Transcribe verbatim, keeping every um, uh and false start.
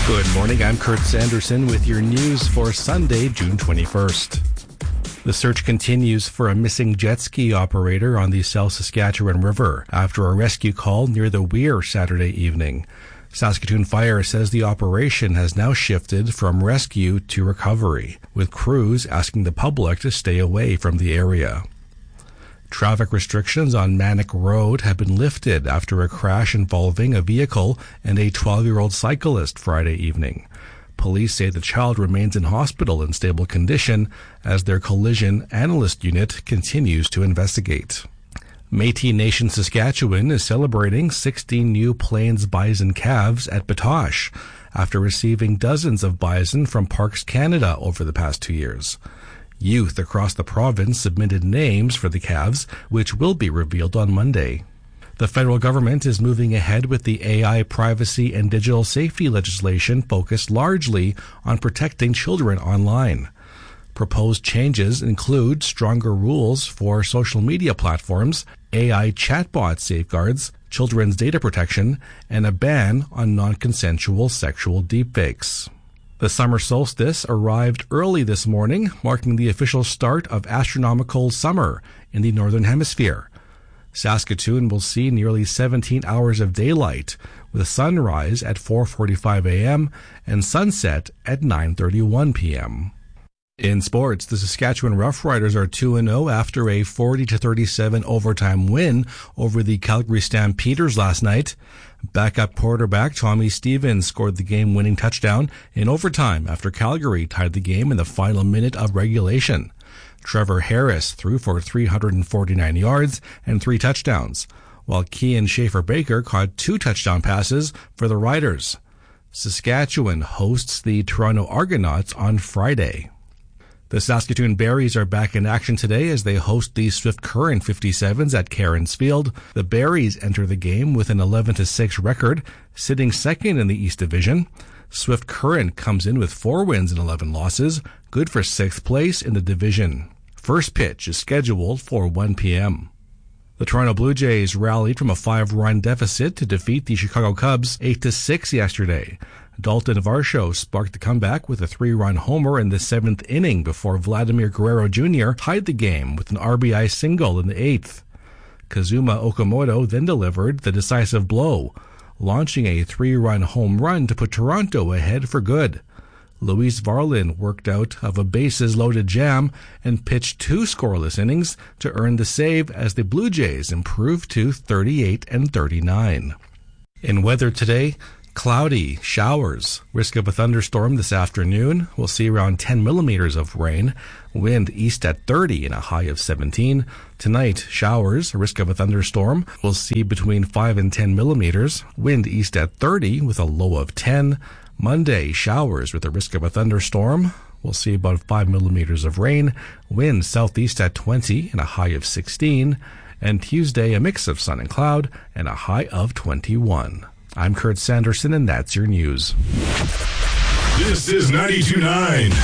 Good morning, I'm Kurt Sanderson with your news for Sunday, June twenty-first. The search continues for a missing jet ski operator on the South Saskatchewan River after a rescue call near the Weir Saturday evening. Saskatoon Fire says the operation has now shifted from rescue to recovery, with crews asking the public to stay away from the area. Traffic restrictions on Manic Road have been lifted after a crash involving a vehicle and a twelve-year-old cyclist Friday evening. Police say the child remains in hospital in stable condition as their collision analyst unit continues to investigate. Métis Nation Saskatchewan is celebrating sixteen new Plains bison calves at Batoche after receiving dozens of bison from Parks Canada over the past two years. Youth across the province submitted names for the calves, which will be revealed on Monday. The federal government is moving ahead with the A I privacy and digital safety legislation focused largely on protecting children online. Proposed changes include stronger rules for social media platforms, A I chatbot safeguards, children's data protection, and a ban on non-consensual sexual deepfakes. The summer solstice arrived early this morning, marking the official start of astronomical summer in the Northern Hemisphere. Saskatoon will see nearly seventeen hours of daylight, with sunrise at four forty-five a.m. and sunset at nine thirty-one p.m. In sports, the Saskatchewan Roughriders are two and oh after a forty to thirty-seven overtime win over the Calgary Stampeders last night. Backup quarterback Tommy Stevens scored the game-winning touchdown in overtime after Calgary tied the game in the final minute of regulation. Trevor Harris threw for three hundred forty-nine yards and three touchdowns, while Kean Schaefer-Baker caught two touchdown passes for the Riders. Saskatchewan hosts the Toronto Argonauts on Friday. The Saskatoon Berries are back in action today as they host the Swift Current fifty-sevens at Cairns Field. The Berries enter the game with an eleven to six record, sitting second in the East Division. Swift Current comes in with four wins and eleven losses, good for sixth place in the division. First pitch is scheduled for one p.m. The Toronto Blue Jays rallied from a five-run deficit to defeat the Chicago Cubs eight to six yesterday. Dalton Varsho sparked the comeback with a three-run homer in the seventh inning before Vladimir Guerrero Junior tied the game with an R B I single in the eighth. Kazuma Okamoto then delivered the decisive blow, launching a three-run home run to put Toronto ahead for good. Luis Varlin worked out of a bases-loaded jam and pitched two scoreless innings to earn the save as the Blue Jays improved to thirty-eight and thirty-nine. In weather today, cloudy, showers, risk of a thunderstorm this afternoon. We'll see around ten millimeters of rain, wind east at thirty and a high of seventeen. Tonight, showers, risk of a thunderstorm. We'll see between five and ten millimeters, wind east at thirty with a low of ten. Monday, showers with a risk of a thunderstorm. We'll see about five millimeters of rain, wind southeast at twenty and a high of sixteen. And Tuesday, a mix of sun and cloud and a high of twenty-one. I'm Kurt Sanderson, and that's your news. This is ninety-two point nine.